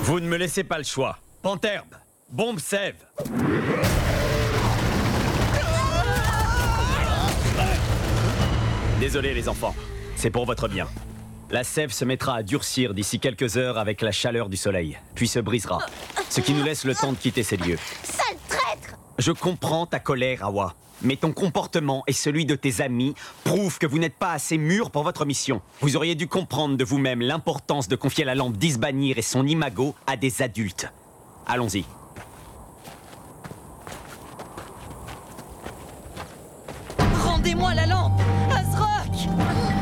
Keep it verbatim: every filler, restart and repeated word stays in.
Vous ne me laissez pas le choix. Panterbe, bombe sève. Désolé les enfants, c'est pour votre bien. La sève se mettra à durcir d'ici quelques heures avec la chaleur du soleil, puis se brisera, ce qui nous laisse le temps de quitter ces lieux. Sale traître! Je comprends ta colère, Awa, mais ton comportement et celui de tes amis prouvent que vous n'êtes pas assez mûrs pour votre mission. Vous auriez dû comprendre de vous-même l'importance de confier la lampe d'Isbanir et son imago à des adultes. Allons-y. Rendez-moi la lampe, Azrock!